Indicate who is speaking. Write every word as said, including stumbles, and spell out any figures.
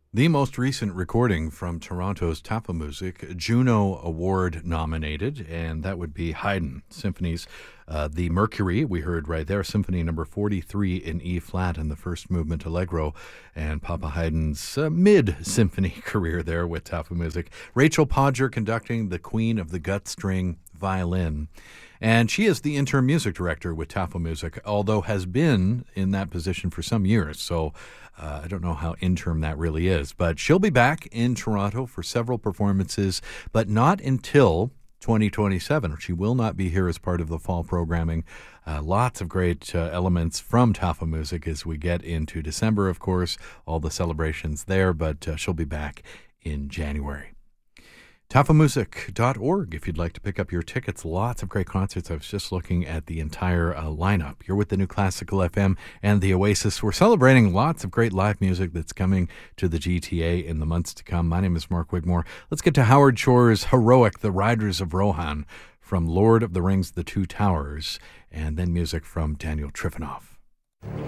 Speaker 1: The most recent recording from Toronto's Tafelmusik, Juno Award nominated, and that would be Haydn Symphonies. Uh, the Mercury, we heard right there, Symphony number forty-three in E flat in the first movement Allegro, and Papa Haydn's uh, mid-symphony career there with Tafelmusik. Rachel Podger conducting the Queen of the Gut String Violin. And she is the interim music director with Tafelmusik, although has been in that position for some years. So uh, I don't know how interim that really is. But she'll be back in Toronto for several performances, but not until twenty twenty-seven. She will not be here as part of the fall programming. Uh, lots of great uh, elements from Tafelmusik as we get into December, of course, all the celebrations there, but uh, she'll be back in January. Tafelmusik dot org if you'd like to pick up your tickets. Lots of great concerts. I was just looking at the entire uh, lineup. You're with the New Classical F M and the Oasis. We're celebrating lots of great live music that's coming to the G T A in the months to come. My name is Mark Wigmore. Let's get to Howard Shore's Heroic, The Riders of Rohan from Lord of the Rings, The Two Towers, and then music from Daniel Trifonov.